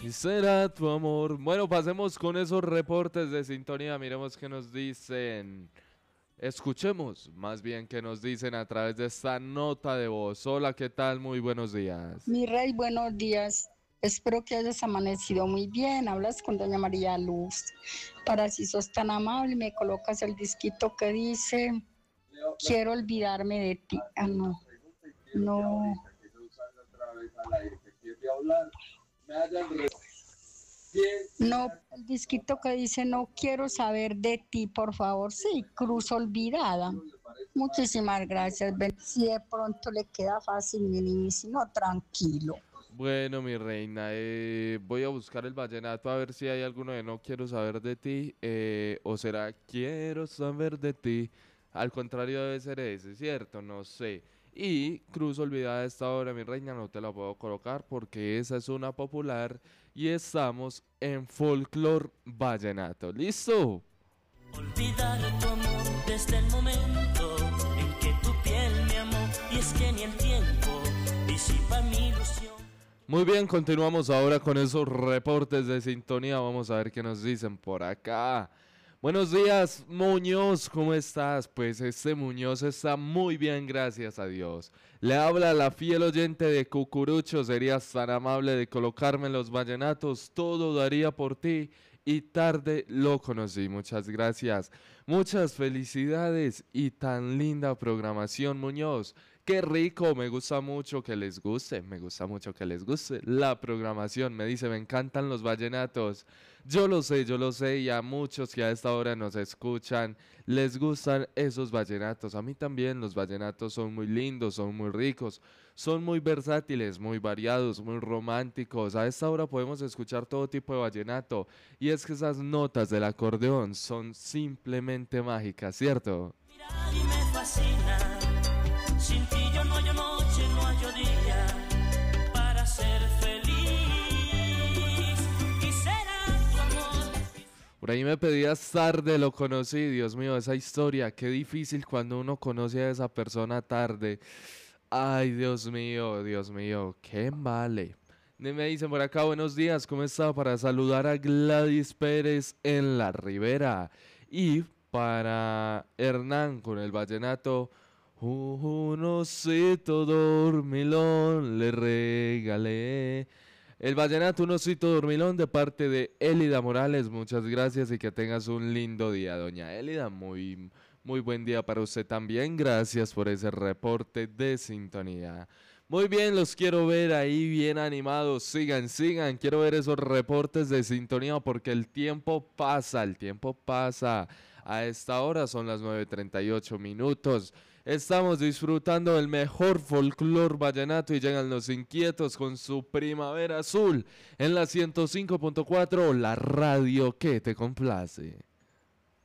Y será tu amor. Bueno, pasemos con esos reportes de sintonía. Miremos qué nos dicen. Escuchemos más bien qué nos dicen a través de esta nota de voz. Hola, ¿qué tal? Muy buenos días. Mi rey, buenos días. Espero que hayas amanecido muy bien. Hablas con doña María Luz. Para si sos tan amable, me colocas el disquito que dice, quiero olvidarme de ti. Ah, no, no. No, el disquito que dice, no quiero saber de ti, por favor. Sí, Cruz Olvidada. Muchísimas gracias. Si de pronto le queda fácil, mi niño, y si no, tranquilo. Bueno, mi reina, voy a buscar el vallenato a ver si hay alguno de No quiero saber de ti, o será Quiero saber de ti. Al contrario debe ser ese, ¿cierto? No sé. Y Cruz Olvidada a esta hora, mi reina, no te la puedo colocar porque esa es una popular y estamos en folclor vallenato. ¿Listo? Olvidar tu amor desde el momento en que tu piel me amó, y es que ni el tiempo disipa mi ilusión. Muy bien, continuamos ahora con esos reportes de sintonía. Vamos a ver qué nos dicen por acá. Buenos días, Muñoz, ¿cómo estás? Pues este Muñoz está muy bien, gracias a Dios. Le habla la fiel oyente de Cucurucho, serías tan amable de colocarme en los vallenatos, todo daría por ti y tarde lo conocí. Muchas gracias, muchas felicidades y tan linda programación, Muñoz. Qué rico, me gusta mucho que les guste, me gusta mucho que les guste la programación. Me dice, me encantan los vallenatos. Yo lo sé, y a muchos que a esta hora nos escuchan les gustan esos vallenatos. A mí también los vallenatos son muy lindos, son muy ricos, son muy versátiles, muy variados, muy románticos. A esta hora podemos escuchar todo tipo de vallenato y es que esas notas del acordeón son simplemente mágicas, ¿cierto? Mira y me fascina. Sin ti yo no hallo noche, no hallo día para ser feliz. Y será tu amor. Por ahí me pedías tarde, lo conocí, Dios mío, esa historia, qué difícil cuando uno conoce a esa persona tarde. Ay, Dios mío, qué vale. Me dicen por acá, buenos días, ¿cómo está? Para saludar a Gladys Pérez en la Ribera. Y para Hernán con el vallenato, un osito dormilón le regalé. El vallenato Un osito dormilón de parte de Elida Morales. Muchas gracias y que tengas un lindo día, doña Elida. Muy buen día para usted también. Gracias por ese reporte de sintonía. Muy bien, los quiero ver ahí bien animados. Sigan, sigan. Quiero ver esos reportes de sintonía porque el tiempo pasa, el tiempo pasa. A esta hora son las 9:38 minutos. Estamos disfrutando del mejor folclor vallenato y llegan los inquietos con su Primavera Azul en la 105.4, la radio que te complace.